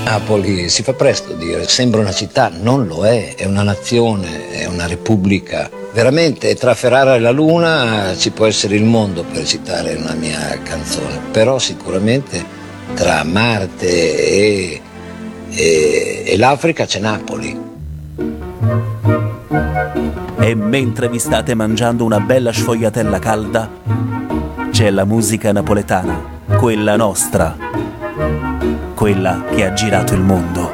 Napoli si fa presto a dire, sembra una città, non lo è una nazione, è una repubblica. Veramente tra Ferrara e la Luna ci può essere il mondo, per citare una mia canzone, però sicuramente tra Marte e l'Africa c'è Napoli. E mentre vi state mangiando una bella sfogliatella calda, c'è la musica napoletana, quella nostra, quella che ha girato il mondo.